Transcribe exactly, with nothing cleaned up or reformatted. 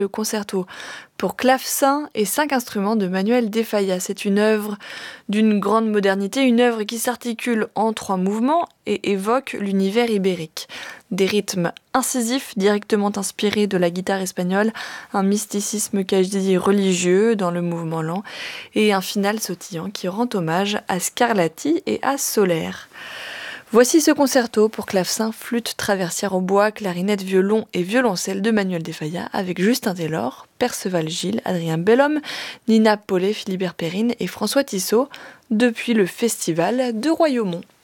Le concerto pour clavecin et cinq instruments de Manuel de Falla. C'est une œuvre d'une grande modernité, une œuvre qui s'articule en trois mouvements et évoque l'univers ibérique. Des rythmes incisifs directement inspirés de la guitare espagnole, un mysticisme quasi religieux dans le mouvement lent et un final sautillant qui rend hommage à Scarlatti et à Soler. Voici ce concerto pour clavecin, flûte traversière au bois, clarinette, violon et violoncelle de Manuel de Falla avec Justin Taylor, Perceval Gilles, Adrien Bellhomme, Nina Paulet, Philibert Perrine et François Tissot depuis le Festival de Royaumont.